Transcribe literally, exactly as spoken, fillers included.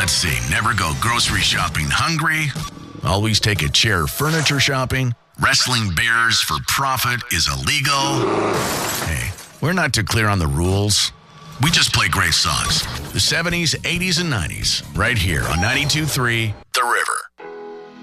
Let's see. Never go grocery shopping hungry. Always take a chair furniture shopping. Wrestling bears for profit is illegal. Hey, we're not too clear on the rules. We just play great songs. The seventies, eighties, and nineties. Right here on ninety-two point three The River.